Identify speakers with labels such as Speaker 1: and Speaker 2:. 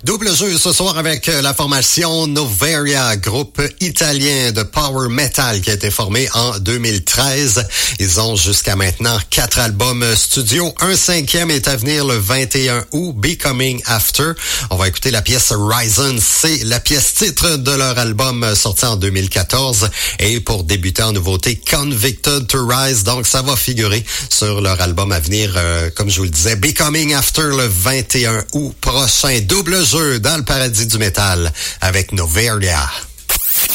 Speaker 1: Double jeu ce soir avec la formation Noveria, groupe italien de power metal qui a été formé en 2013. Ils ont jusqu'à maintenant 4 albums studio. Un 5e est à venir le 21 août, Becoming After. On va écouter la pièce Horizon. C'est la pièce titre de leur album sorti en 2014. Et pour débuter en nouveauté, Convicted to Rise. Donc ça va figurer sur leur album à venir, comme je vous le disais, Becoming After le 21 août prochain. Double jeu dans le paradis du métal avec Noveria.